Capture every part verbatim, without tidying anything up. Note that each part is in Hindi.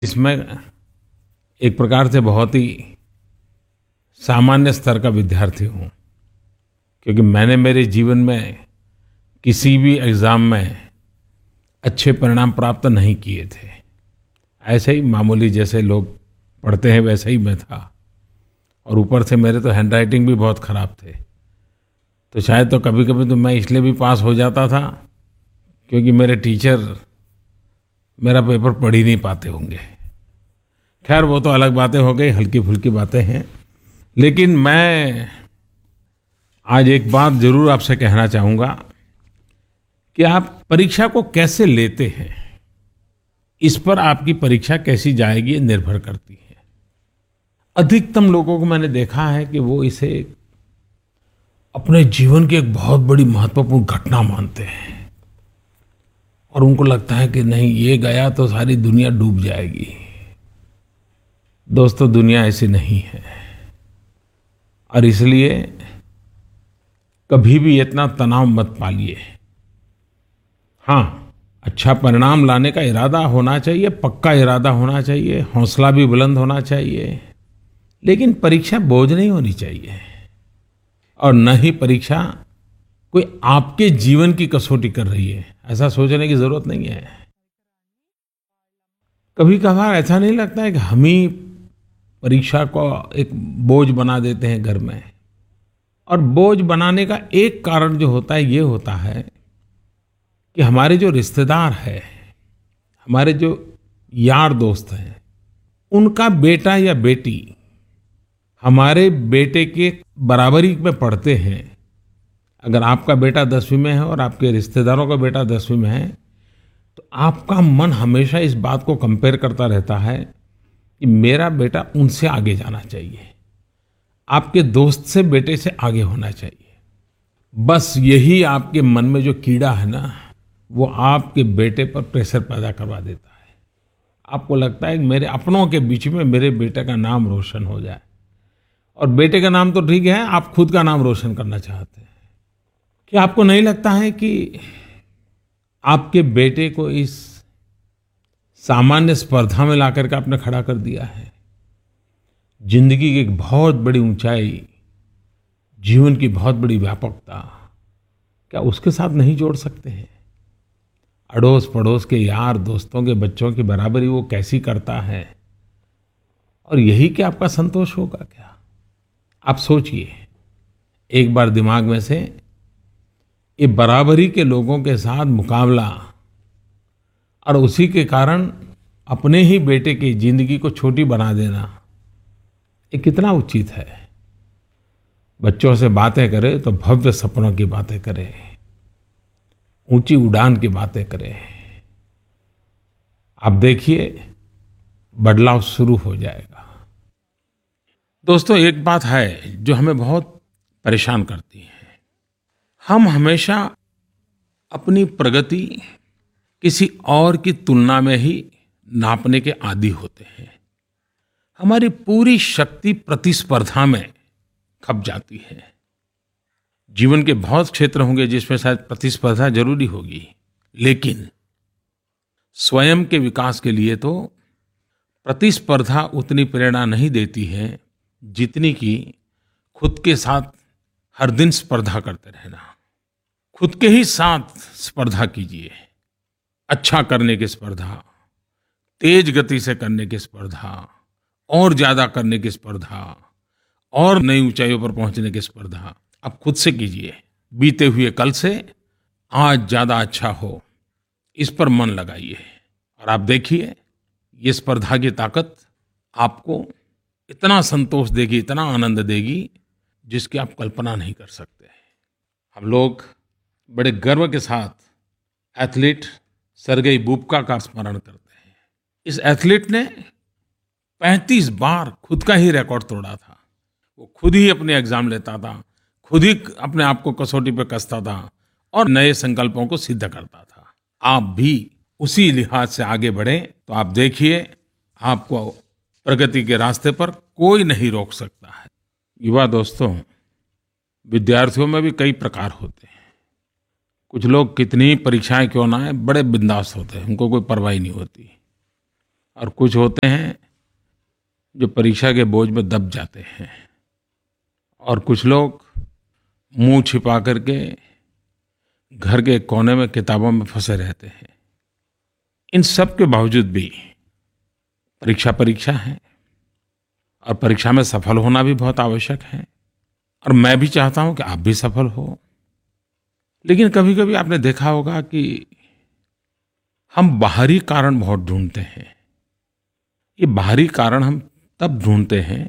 इसमें एक प्रकार से बहुत ही सामान्य स्तर का विद्यार्थी हूँ, क्योंकि मैंने मेरे जीवन में किसी भी एग्ज़ाम में अच्छे परिणाम प्राप्त नहीं किए थे। ऐसे ही मामूली जैसे लोग पढ़ते हैं वैसे ही मैं था, और ऊपर से मेरे तो हैंडराइटिंग भी बहुत ख़राब थे। तो शायद तो कभी कभी तो मैं इसलिए भी पास हो जाता था क्योंकि मेरे टीचर मेरा पेपर पढ़ ही नहीं पाते होंगे। खैर वो तो अलग बातें हो गई, हल्की फुल्की बातें हैं। लेकिन मैं आज एक बात जरूर आपसे कहना चाहूँगा कि आप परीक्षा को कैसे लेते हैं, इस पर आपकी परीक्षा कैसी जाएगी ये निर्भर करती है। अधिकतम लोगों को मैंने देखा है कि वो इसे अपने जीवन की एक बहुत बड़ी महत्वपूर्ण घटना मानते हैं, और उनको लगता है कि नहीं ये गया तो सारी दुनिया डूब जाएगी। दोस्तों, दुनिया ऐसी नहीं है, और इसलिए कभी भी इतना तनाव मत पालिए। हाँ, अच्छा परिणाम लाने का इरादा होना चाहिए, पक्का इरादा होना चाहिए, हौसला भी बुलंद होना चाहिए, लेकिन परीक्षा बोझ नहीं होनी चाहिए, और न ही परीक्षा कोई आपके जीवन की कसौटी कर रही है, ऐसा सोचने की जरूरत नहीं है। कभी कभार ऐसा नहीं लगता है कि हम ही परीक्षा को एक बोझ बना देते हैं घर में। और बोझ बनाने का एक कारण जो होता है ये होता है कि हमारे जो रिश्तेदार हैं, हमारे जो यार दोस्त हैं, उनका बेटा या बेटी हमारे बेटे के बराबरी में पढ़ते हैं। अगर आपका बेटा दसवीं में है और आपके रिश्तेदारों का बेटा दसवीं में है, तो आपका मन हमेशा इस बात को कंपेयर करता रहता है कि मेरा बेटा उनसे आगे जाना चाहिए, आपके दोस्त से बेटे से आगे होना चाहिए। बस यही आपके मन में जो कीड़ा है ना, वो आपके बेटे पर प्रेशर पैदा करवा देता है। आपको लगता है कि मेरे अपनों के बीच में मेरे बेटे का नाम रोशन हो जाए, और बेटे का नाम तो ठीक है, आप खुद का नाम रोशन करना चाहते हैं। क्या आपको नहीं लगता है कि आपके बेटे को इस सामान्य स्पर्धा में लाकर के आपने खड़ा कर दिया है? जिंदगी की एक बहुत बड़ी ऊंचाई, जीवन की बहुत बड़ी व्यापकता, क्या उसके साथ नहीं जोड़ सकते हैं? अड़ोस पड़ोस के यार दोस्तों के बच्चों की बराबरी वो कैसी करता है, और यही क्या आपका संतोष होगा क्या? आप सोचिए एक बार दिमाग में से, ये बराबरी के लोगों के साथ मुकाबला, और उसी के कारण अपने ही बेटे की जिंदगी को छोटी बना देना, ये कितना उचित है? बच्चों से बातें करें तो भव्य सपनों की बातें करें, ऊंची उड़ान की बातें करें। आप देखिए बदलाव शुरू हो जाएगा। दोस्तों, एक बात है जो हमें बहुत परेशान करती है। हम हमेशा अपनी प्रगति किसी और की तुलना में ही नापने के आदी होते हैं। हमारी पूरी शक्ति प्रतिस्पर्धा में खप जाती है। जीवन के बहुत क्षेत्र होंगे जिसमें शायद प्रतिस्पर्धा जरूरी होगी, लेकिन स्वयं के विकास के लिए तो प्रतिस्पर्धा उतनी प्रेरणा नहीं देती है जितनी कि खुद के साथ हर दिन स्पर्धा करते रहना। खुद के ही साथ स्पर्धा कीजिए, अच्छा करने की स्पर्धा, तेज गति से करने की स्पर्धा, और ज्यादा करने की स्पर्धा, और नई ऊंचाइयों पर पहुंचने की स्पर्धा आप खुद से कीजिए। बीते हुए कल से आज ज्यादा अच्छा हो, इस पर मन लगाइए, और आप देखिए ये स्पर्धा की ताकत आपको इतना संतोष देगी, इतना आनंद देगी, जिसकी आप कल्पना नहीं कर सकते। हम लोग बड़े गर्व के साथ एथलीट सर्गेई बुबका का स्मरण करते हैं। इस एथलीट ने पैंतीस बार खुद का ही रिकॉर्ड तोड़ा था। वो खुद ही अपने एग्जाम लेता था, खुद ही अपने आप को कसौटी पे कसता था, और नए संकल्पों को सिद्ध करता था। आप भी उसी लिहाज से आगे बढ़ें तो आप देखिए आपको प्रगति के रास्ते पर कोई नहीं रोक सकता है। युवा दोस्तों, विद्यार्थियों में भी कई प्रकार होते हैं। कुछ लोग कितनी परीक्षाएं क्यों ना आए बड़े बिंदास होते हैं, उनको कोई परवाह नहीं होती। और कुछ होते हैं जो परीक्षा के बोझ में दब जाते हैं, और कुछ लोग मुंह छिपा करके घर के कोने में किताबों में फंसे रहते हैं। इन सब के बावजूद भी परीक्षा परीक्षा है, और परीक्षा में सफल होना भी बहुत आवश्यक है, और मैं भी चाहता हूं कि आप भी सफल हो। लेकिन कभी-कभी आपने देखा होगा कि हम बाहरी कारण बहुत ढूंढते हैं। ये बाहरी कारण हम तब ढूंढते हैं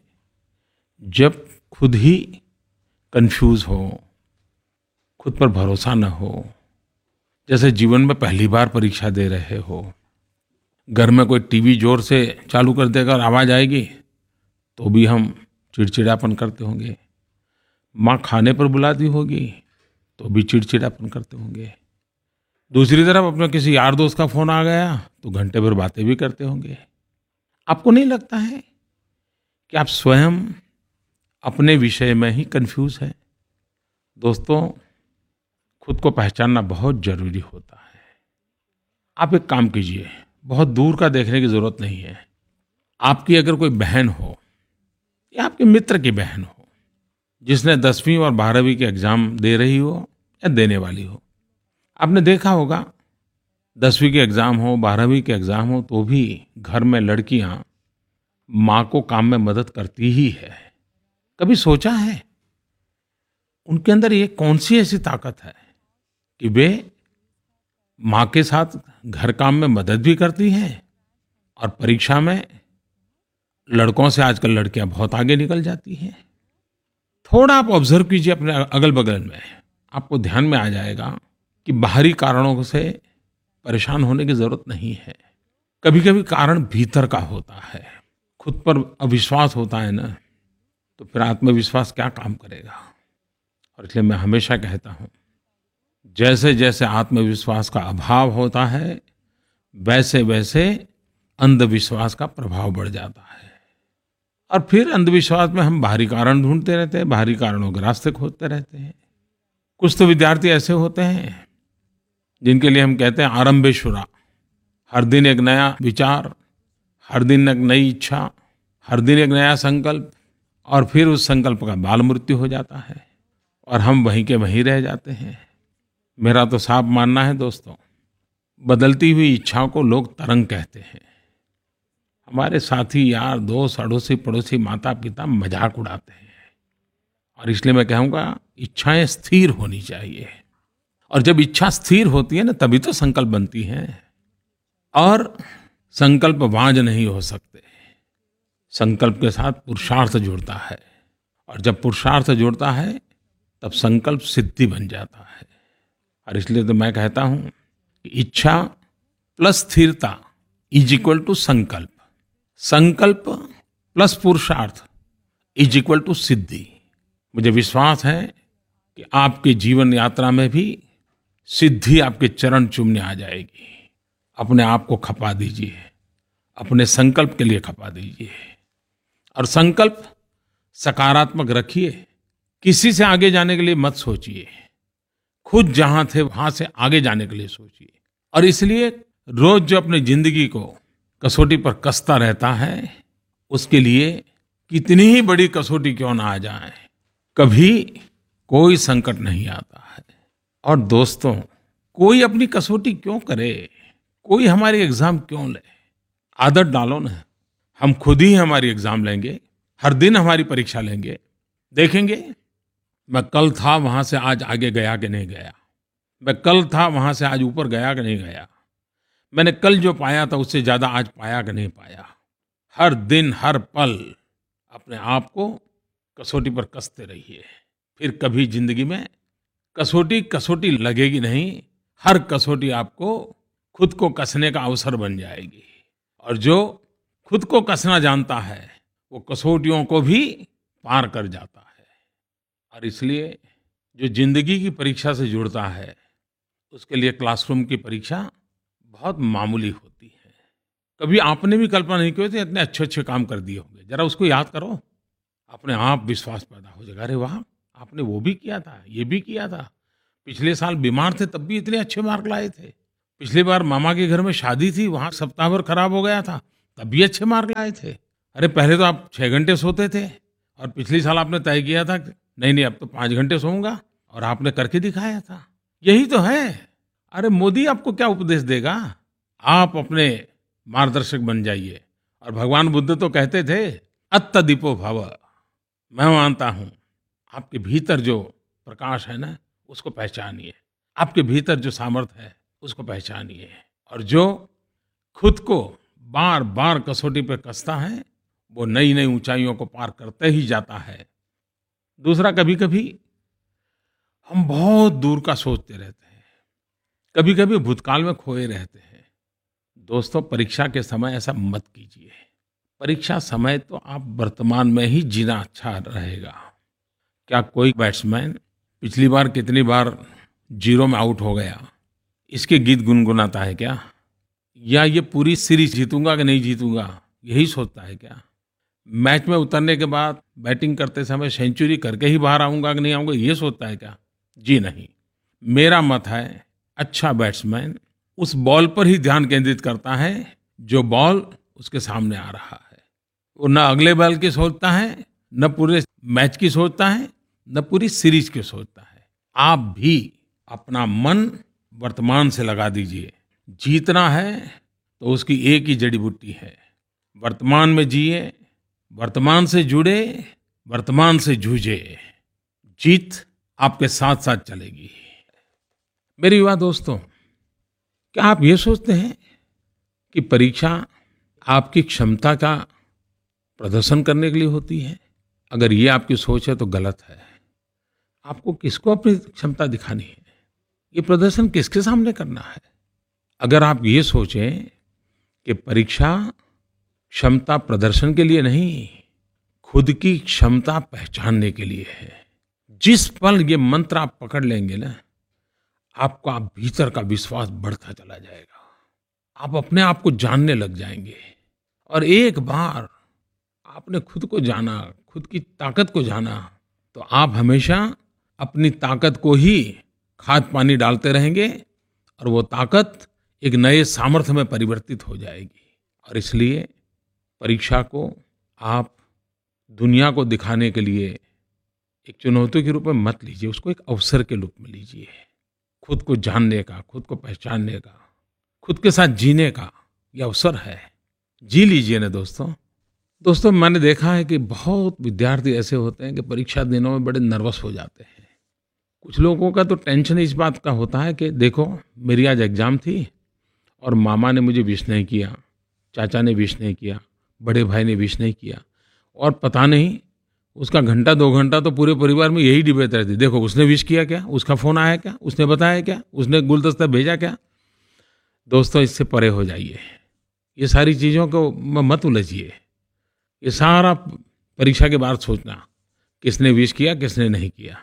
जब खुद ही कंफ्यूज हो, खुद पर भरोसा न हो। जैसे जीवन में पहली बार परीक्षा दे रहे हो, घर में कोई टीवी जोर से चालू कर देगा और आवाज आएगी तो भी हम चिड़चिड़ापन करते होंगे। माँ खाने पर बुलाती होगी तो भी चिड़चिड़ापन करते होंगे। दूसरी तरफ अपने किसी यार दोस्त का फोन आ गया तो घंटे भर बातें भी करते होंगे। आपको नहीं लगता है कि आप स्वयं अपने विषय में ही कंफ्यूज हैं? दोस्तों, खुद को पहचानना बहुत जरूरी होता है। आप एक काम कीजिए, बहुत दूर का देखने की जरूरत नहीं है। आपकी अगर कोई बहन हो या आपके मित्र की बहन हो जिसने दसवीं और बारहवीं के एग्जाम दे रही हो या देने वाली हो, आपने देखा होगा दसवीं के एग्जाम हो, बारहवीं के एग्जाम हो, तो भी घर में लड़कियां माँ को काम में मदद करती ही है। कभी सोचा है उनके अंदर ये कौन सी ऐसी ताकत है कि वे माँ के साथ घर काम में मदद भी करती हैं और परीक्षा में लड़कों से आजकल लड़कियां बहुत आगे निकल जाती हैं। थोड़ा आप ऑब्जर्व कीजिए अपने अगल बगल में, आपको ध्यान में आ जाएगा कि बाहरी कारणों से परेशान होने की जरूरत नहीं है। कभी कभी कारण भीतर का होता है। खुद पर अविश्वास होता है ना, तो फिर आत्मविश्वास क्या काम करेगा। और इसलिए मैं हमेशा कहता हूं, जैसे जैसे आत्मविश्वास का अभाव होता है वैसे वैसे अंधविश्वास का प्रभाव बढ़ जाता है। और फिर अंधविश्वास में हम बाहरी कारण ढूंढते रहते हैं, बाहरी कारणों के रास्ते खोजते रहते हैं। कुछ तो विद्यार्थी ऐसे होते हैं जिनके लिए हम कहते हैं आरंभेश्वरा। हर दिन एक नया विचार, हर दिन एक नई इच्छा, हर दिन एक नया संकल्प, और फिर उस संकल्प का बाल मृत्यु हो जाता है और हम वहीं के वहीं रह जाते हैं। मेरा तो साफ मानना है दोस्तों, बदलती हुई इच्छाओं को लोग तरंग कहते हैं। हमारे साथी, यार, दोस्त, अड़ोसी, पड़ोसी, माता पिता मजाक उड़ाते हैं। और इसलिए मैं कहूँगा इच्छाएं स्थिर होनी चाहिए, और जब इच्छा स्थिर होती है ना तभी तो संकल्प बनती है। और संकल्प वांझ नहीं हो सकते, संकल्प के साथ पुरुषार्थ जुड़ता है, और जब पुरुषार्थ जुड़ता है तब संकल्प सिद्धि बन जाता है। और इसलिए तो मैं कहता हूं कि इच्छा प्लस स्थिरता इज इक्वल टू संकल्प, संकल्प प्लस पुरुषार्थ इज इक्वल टू सिद्धि। मुझे विश्वास है कि आपके जीवन यात्रा में भी सिद्धि आपके चरण चूमने आ जाएगी। अपने आप को खपा दीजिए, अपने संकल्प के लिए खपा दीजिए, और संकल्प सकारात्मक रखिए। किसी से आगे जाने के लिए मत सोचिए, खुद जहां थे वहां से आगे जाने के लिए सोचिए। और इसलिए रोज जो अपनी जिंदगी को कसौटी पर कसता रहता है, उसके लिए कितनी ही बड़ी कसौटी क्यों ना आ जाए, कभी कोई संकट नहीं आता है। और दोस्तों, कोई अपनी कसौटी क्यों करे, कोई हमारी एग्जाम क्यों ले। आदत डालो ना, हम खुद ही हमारी एग्जाम लेंगे, हर दिन हमारी परीक्षा लेंगे, देखेंगे मैं कल था वहां से आज आगे गया कि नहीं गया, मैं कल था वहां से आज ऊपर गया कि नहीं गया, मैंने कल जो पाया था उससे ज्यादा आज पाया कि नहीं पाया। हर दिन हर पल अपने आप को कसौटी पर कसते रहिए, फिर कभी जिंदगी में कसौटी कसौटी लगेगी नहीं, हर कसौटी आपको खुद को कसने का अवसर बन जाएगी। और जो खुद को कसना जानता है वो कसौटियों को भी पार कर जाता है। और इसलिए जो जिंदगी की परीक्षा से जुड़ता है उसके लिए क्लासरूम की परीक्षा बहुत मामूली होती है। कभी आपने भी कल्पना नहीं की थी इतने अच्छे अच्छे काम कर दिए होंगे, जरा उसको याद करो, अपने आप विश्वास पैदा हो जाएगा। अरे वाह, आपने वो भी किया था, ये भी किया था, पिछले साल बीमार थे तब भी इतने अच्छे मार्क लाए थे, पिछली बार मामा के घर में शादी थी वहां सप्ताह भर खराब हो गया था, तब भी अच्छे मार्क लाए थे। अरे पहले तो आप छह घंटे सोते थे और पिछली साल आपने तय किया था कि नहीं नहीं अब तो पाँच घंटे सोऊंगा, और आपने करके दिखाया था। यही तो है। अरे मोदी आपको क्या उपदेश देगा? आप अपने मार्गदर्शक बन जाइए। और भगवान बुद्ध तो कहते थे अत्तदीपो भव। मैं मानता हूं आपके भीतर जो प्रकाश है ना, उसको पहचानिए। आपके भीतर जो सामर्थ्य है उसको पहचानिए, और जो खुद को बार बार कसौटी पे कसता है वो नई नई ऊंचाइयों को पार करते ही जाता है। दूसरा, कभी कभी हम बहुत दूर का सोचते रहते हैं, कभी कभी भूतकाल में खोए रहते हैं। दोस्तों, परीक्षा के समय ऐसा मत कीजिए। परीक्षा समय तो आप वर्तमान में ही जीना अच्छा रहेगा। क्या कोई बैट्समैन पिछली बार कितनी बार जीरो में आउट हो गया इसके गीत गुनगुनाता है क्या? या ये पूरी सीरीज जीतूंगा कि नहीं जीतूंगा यही सोचता है क्या? मैच में उतरने के बाद बैटिंग करते समय सेंचुरी करके ही बाहर आऊंगा कि नहीं आऊंगा ये सोचता है क्या? जी नहीं। मेरा मत है अच्छा बैट्समैन उस बॉल पर ही ध्यान केंद्रित करता है जो बॉल उसके सामने आ रहा है। वो न अगले बॉल की सोचता है, न पूरे मैच की सोचता है, न पूरी सीरीज की सोचता है। आप भी अपना मन वर्तमान से लगा दीजिए। जीतना है तो उसकी एक ही जड़ी बूटी है, वर्तमान में जिए, वर्तमान से जुड़े, वर्तमान से जूझे। जीत आपके साथ साथ चलेगी। मेरे युवा दोस्तों, क्या आप ये सोचते हैं कि परीक्षा आपकी क्षमता का प्रदर्शन करने के लिए होती है? अगर ये आपकी सोच है तो गलत है। आपको किसको अपनी क्षमता दिखानी है? ये प्रदर्शन किसके सामने करना है? अगर आप ये सोचें कि परीक्षा क्षमता प्रदर्शन के लिए नहीं, खुद की क्षमता पहचानने के लिए है। जिस पल ये मंत्र आप पकड़ लेंगे ना, आपका भीतर का विश्वास बढ़ता चला जाएगा। आप अपने आप को जानने लग जाएंगे, और एक बार आपने खुद को जाना, खुद की ताकत को जाना, तो आप हमेशा अपनी ताकत को ही खाद पानी डालते रहेंगे, और वो ताकत एक नए सामर्थ्य में परिवर्तित हो जाएगी। और इसलिए परीक्षा को आप दुनिया को दिखाने के लिए एक चुनौती के रूप में मत लीजिए, उसको एक अवसर के रूप में लीजिए। खुद को जानने का, खुद को पहचानने का, खुद के साथ जीने का ये अवसर है। जी लीजिए ना दोस्तों। दोस्तों, मैंने देखा है कि बहुत विद्यार्थी ऐसे होते हैं कि परीक्षा दिनों में बड़े नर्वस हो जाते हैं। कुछ लोगों का तो टेंशन इस बात का होता है कि देखो मेरी आज एग्जाम थी और मामा ने मुझे विश नहीं किया, चाचा ने विश नहीं किया, बड़े भाई ने विश नहीं किया, और पता नहीं उसका घंटा दो घंटा तो पूरे परिवार में यही डिबेट रहती, देखो उसने विश किया क्या, उसका फ़ोन आया क्या, उसने बताया क्या, उसने गुलदस्ता भेजा क्या। दोस्तों, इससे परे हो जाइए। ये सारी चीज़ों को मत उलझिए। ये सारा परीक्षा के बाद सोचना किसने विश किया, किसने नहीं किया।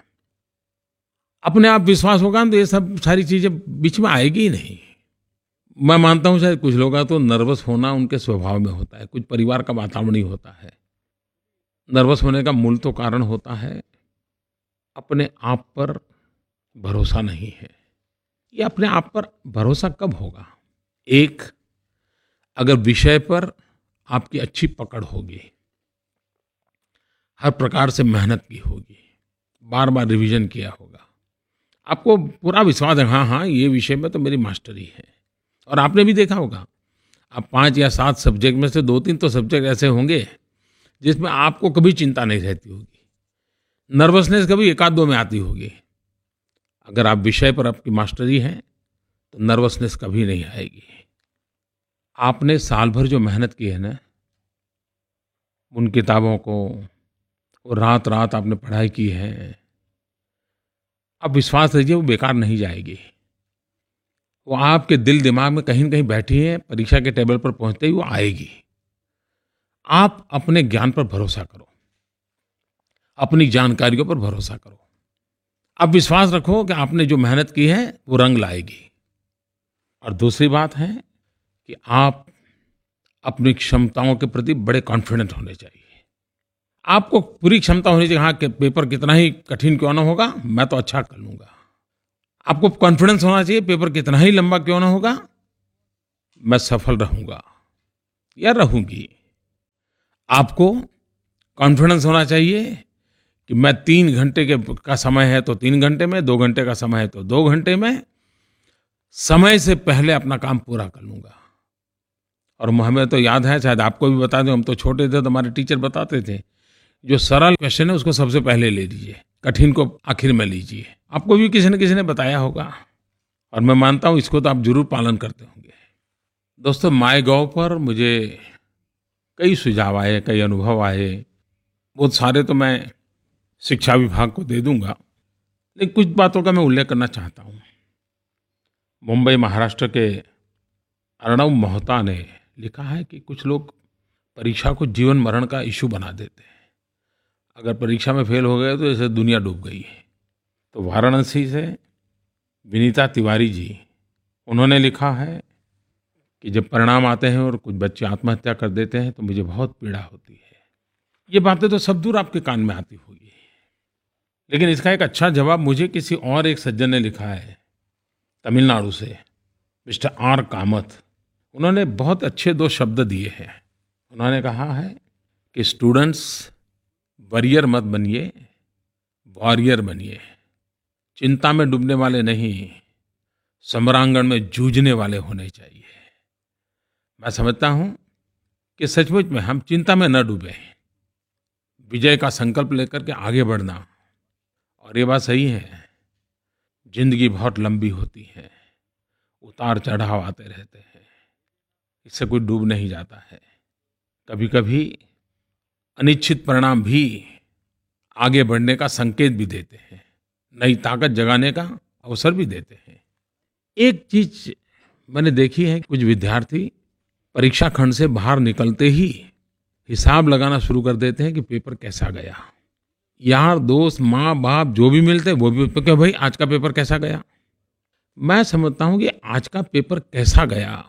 अपने आप विश्वास होगा तो ये सब सारी चीज़ें बीच में आएगी ही नहीं। मैं मानता हूँ शायद कुछ लोग का तो नर्वस होना उनके स्वभाव में होता है, कुछ परिवार का वातावरण ही होता है। नर्वस होने का मूल तो कारण होता है अपने आप पर भरोसा नहीं है। ये अपने आप पर भरोसा कब होगा? एक, अगर विषय पर आपकी अच्छी पकड़ होगी, हर प्रकार से मेहनत की होगी, बार बार रिवीजन किया होगा, आपको पूरा विश्वास है हाँ हाँ ये विषय में तो मेरी मास्टरी है। और आपने भी देखा होगा, आप पाँच या सात सब्जेक्ट में से दो तीन तो सब्जेक्ट ऐसे होंगे जिसमें आपको कभी चिंता नहीं रहती होगी, नर्वसनेस कभी एक आध दो में आती होगी। अगर आप विषय पर आपकी मास्टरी है तो नर्वसनेस कभी नहीं आएगी। आपने साल भर जो मेहनत की है ना, उन किताबों को, वो रात रात आपने पढ़ाई की है, अब विश्वास रखिए वो बेकार नहीं जाएगी। वो आपके दिल दिमाग में कहीं न कहीं बैठी है, परीक्षा के टेबल पर पहुंचते ही वो आएगी। आप अपने ज्ञान पर भरोसा करो, अपनी जानकारियों पर भरोसा करो। अब विश्वास रखो कि आपने जो मेहनत की है वो रंग लाएगी। और दूसरी बात है कि आप अपनी क्षमताओं के प्रति बड़े कॉन्फिडेंट होने चाहिए। आपको पूरी क्षमता होनी चाहिए, हाँ कि पेपर कितना ही कठिन क्यों ना होगा मैं तो अच्छा कर लूँगा। आपको कॉन्फिडेंस होना चाहिए, पेपर कितना ही लंबा क्यों ना होगा मैं सफल रहूँगा। या रहूंगी। आपको कॉन्फिडेंस होना चाहिए कि मैं तीन घंटे के का समय है तो तीन घंटे में, दो घंटे का समय है तो दो घंटे में, समय से पहले अपना काम पूरा कर लूंगा। और हमें तो याद है, शायद आपको भी बता दूं, हम तो छोटे थे तो हमारे टीचर बताते थे, जो सरल क्वेश्चन है उसको सबसे पहले ले लीजिए, कठिन को आखिर में लीजिए। आपको भी किसी न किसी ने बताया होगा और मैं मानता हूं इसको तो आप जरूर पालन करते होंगे। दोस्तों, माय गॉव पर मुझे कई सुझाव आए, कई अनुभव आए। बहुत सारे तो मैं शिक्षा विभाग को दे दूंगा, लेकिन कुछ बातों का मैं उल्लेख करना चाहता हूं। मुंबई महाराष्ट्र के अर्णव मोहता ने लिखा है कि कुछ लोग परीक्षा को जीवन मरण का इशू बना देते हैं। अगर परीक्षा में फेल हो गए तो जैसे दुनिया डूब गई है। तो वाराणसी से विनीता तिवारी जी, उन्होंने लिखा है कि जब परिणाम आते हैं और कुछ बच्चे आत्महत्या कर देते हैं तो मुझे बहुत पीड़ा होती है। ये बातें तो सब दूर आपके कान में आती होगी, लेकिन इसका एक अच्छा जवाब मुझे किसी और एक सज्जन ने लिखा है, तमिलनाडु से मिस्टर आर कामत। उन्होंने बहुत अच्छे दो शब्द दिए हैं। उन्होंने कहा है कि स्टूडेंट्स, वरियर मत बनिए, वॉरियर बनिए। चिंता में डूबने वाले नहीं, समरांगण में जूझने वाले होने चाहिए। मैं समझता हूं कि सचमुच में हम चिंता में न डूबें, विजय का संकल्प लेकर के आगे बढ़ना। और ये बात सही है, जिंदगी बहुत लंबी होती है, उतार चढ़ाव आते रहते हैं, इससे कोई डूब नहीं जाता है। कभी कभी अनिश्चित परिणाम भी आगे बढ़ने का संकेत भी देते हैं, नई ताकत जगाने का अवसर भी देते हैं। एक चीज मैंने देखी है, कुछ विद्यार्थी परीक्षा खंड से बाहर निकलते ही हिसाब लगाना शुरू कर देते हैं कि पेपर कैसा गया। यार दोस्त, माँ बाप जो भी मिलते वो भी तो क्या भाई आज का पेपर कैसा गया। मैं समझता हूं कि आज का पेपर कैसा गया,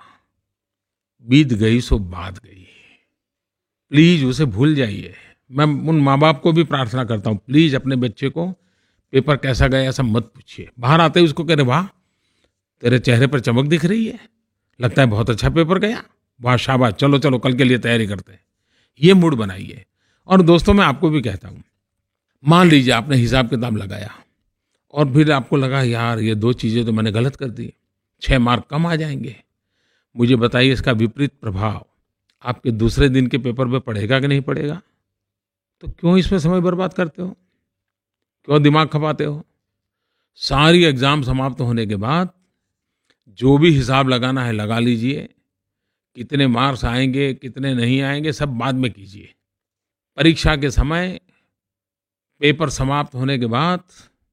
बीत गई सो बात गई, प्लीज उसे भूल जाइए। मैं उन माँ बाप को भी प्रार्थना करता हूं, प्लीज अपने बच्चे को पेपर कैसा गया ऐसा मत पूछिए। बाहर आते ही उसको कह रहे वाह तेरे चेहरे पर चमक दिख रही है, लगता है बहुत अच्छा पेपर गया, वाह शाबाश, चलो चलो कल के लिए तैयारी करते हैं। ये मूड बनाइए। और दोस्तों, मैं आपको भी कहता हूं, मान लीजिए आपने हिसाब किताब लगाया और फिर आपको लगा यार ये दो चीजें तो मैंने गलत कर दी, छह मार्क कम आ जाएंगे। मुझे बताइए इसका विपरीत प्रभाव आपके दूसरे दिन के पेपर पे पड़ेगा कि नहीं पड़ेगा? तो क्यों इसमें समय बर्बाद करते हो, क्यों दिमाग खपाते हो? सारी एग्जाम समाप्त होने के बाद जो भी हिसाब लगाना है लगा लीजिए, कितने मार्क्स आएंगे कितने नहीं आएंगे सब बाद में कीजिए। परीक्षा के समय पेपर समाप्त होने के बाद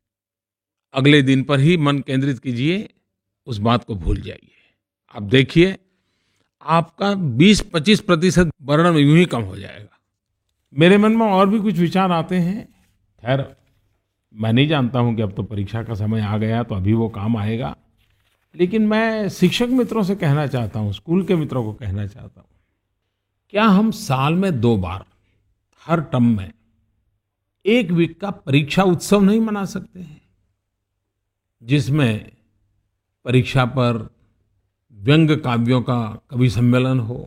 अगले दिन पर ही मन केंद्रित कीजिए, उस बात को भूल जाइए। आप देखिए आपका बीस पच्चीस प्रतिशत बर्डन यूं ही कम हो जाएगा। मेरे मन में और भी कुछ विचार आते हैं। खैर, मैं नहीं जानता हूं कि अब तो परीक्षा का समय आ गया तो अभी वो काम आएगा, लेकिन मैं शिक्षक मित्रों से कहना चाहता हूं, स्कूल के मित्रों को कहना चाहता हूं, क्या हम साल में दो बार हर टर्म में एक वीक का परीक्षा उत्सव नहीं मना सकते हैं, जिसमें परीक्षा पर व्यंग्य काव्यों का कवि सम्मेलन हो।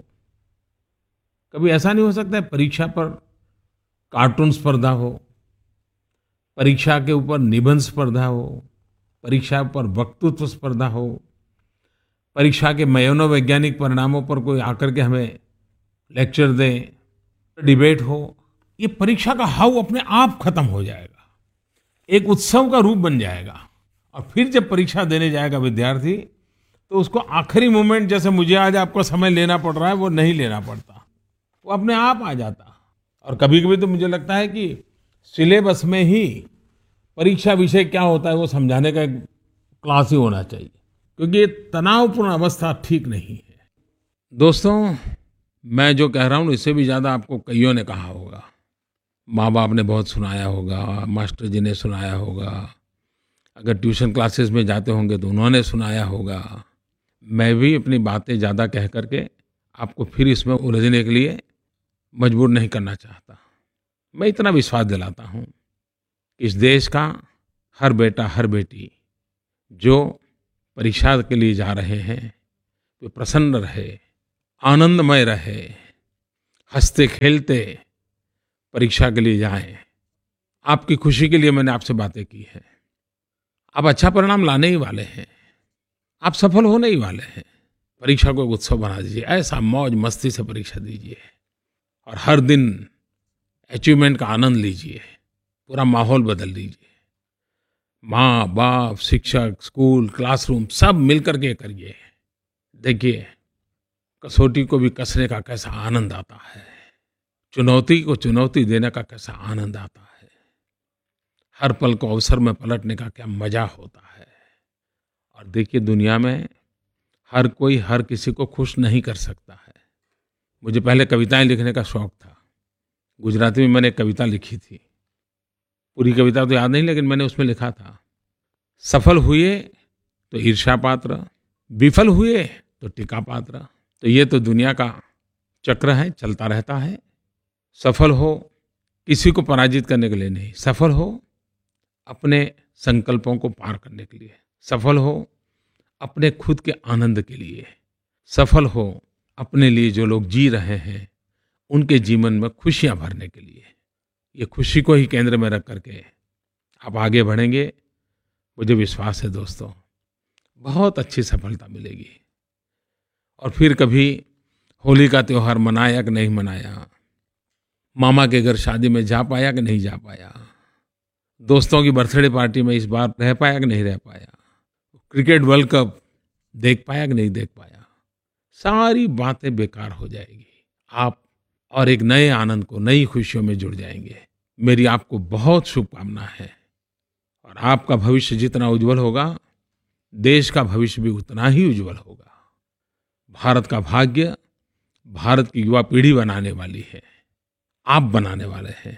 कभी ऐसा नहीं हो सकता है परीक्षा पर कार्टून स्पर्धा हो, परीक्षा के ऊपर निबंध स्पर्धा हो, परीक्षा पर वक्तृत्व स्पर्धा हो, परीक्षा के मनोवैज्ञानिक परिणामों पर कोई आकर के हमें लेक्चर दे, डिबेट हो। ये परीक्षा का हाव अपने आप खत्म हो जाएगा, एक उत्सव का रूप बन जाएगा। और फिर जब परीक्षा देने जाएगा विद्यार्थी तो उसको आखिरी मोमेंट, जैसे मुझे आज आपको समय लेना पड़ रहा है, वो नहीं लेना पड़ता, वो अपने आप आ जाता। और कभी कभी तो मुझे लगता है कि सिलेबस में ही परीक्षा विषय क्या होता है वो समझाने का एक क्लास ही होना चाहिए, क्योंकि ये तनावपूर्ण अवस्था ठीक नहीं है। दोस्तों, मैं जो कह रहा हूँ इससे भी ज्यादा आपको कईयों ने कहा होगा, माँ बाप ने बहुत सुनाया होगा, मास्टर जी ने सुनाया होगा, अगर ट्यूशन क्लासेस में जाते होंगे तो उन्होंने सुनाया होगा। मैं भी अपनी बातें ज़्यादा कह करके आपको फिर इसमें उलझने के लिए मजबूर नहीं करना चाहता। मैं इतना विश्वास दिलाता हूँ कि इस देश का हर बेटा हर बेटी जो परीक्षा के लिए जा रहे हैं वे प्रसन्न रहे, आनंदमय रहे, हँसते खेलते परीक्षा के लिए जाएं। आपकी खुशी के लिए मैंने आपसे बातें की हैं। आप अच्छा परिणाम लाने ही वाले हैं, आप सफल होने ही वाले हैं। परीक्षा को एक उत्सव बना दीजिए, ऐसा मौज मस्ती से परीक्षा दीजिए और हर दिन अचीवमेंट का आनंद लीजिए, पूरा माहौल बदल दीजिए। माँ बाप, शिक्षक, स्कूल, क्लासरूम सब मिलकर के करिए। देखिए कसौटी को भी कसने का कैसा आनंद आता है, चुनौती को चुनौती देने का कैसा आनंद आता है, हर पल को अवसर में पलटने का क्या मजा होता है। और देखिए दुनिया में हर कोई हर किसी को खुश नहीं कर सकता है। मुझे पहले कविताएं लिखने का शौक था। गुजराती में मैंने एक कविता लिखी थी, पूरी कविता तो याद नहीं, लेकिन मैंने उसमें लिखा था, सफल हुए तो ईर्ष्या पात्र, विफल हुए तो टीका पात्र। तो ये तो दुनिया का चक्र है, चलता रहता है। सफल हो किसी को पराजित करने के लिए नहीं, सफल हो अपने संकल्पों को पार करने के लिए, सफल हो अपने खुद के आनंद के लिए, सफल हो अपने लिए जो लोग जी रहे हैं उनके जीवन में खुशियां भरने के लिए। ये खुशी को ही केंद्र में रख करके आप आगे बढ़ेंगे, मुझे विश्वास है दोस्तों बहुत अच्छी सफलता मिलेगी। और फिर कभी होली का त्योहार मनाया कि नहीं मनाया, मामा के घर शादी में जा पाया कि नहीं जा पाया, दोस्तों की बर्थडे पार्टी में इस बार रह पाया कि नहीं रह पाया, क्रिकेट वर्ल्ड कप देख पाया कि नहीं देख पाया, सारी बातें बेकार हो जाएगी। आप और एक नए आनंद को, नई खुशियों में जुड़ जाएंगे। मेरी आपको बहुत शुभकामना है और आपका भविष्य जितना उज्जवल होगा, देश का भविष्य भी उतना ही उज्जवल होगा। भारत का भाग्य भारत की युवा पीढ़ी बनाने वाली है, आप बनाने वाले हैं।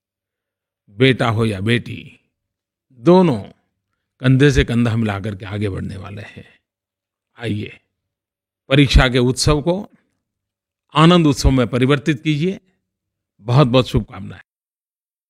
बेटा हो या बेटी, दोनों कंधे से कंधा मिलाकर के आगे बढ़ने वाले हैं। आइए परीक्षा के उत्सव को आनंद उत्सव में परिवर्तित कीजिए। बहुत बहुत शुभकामनाएं।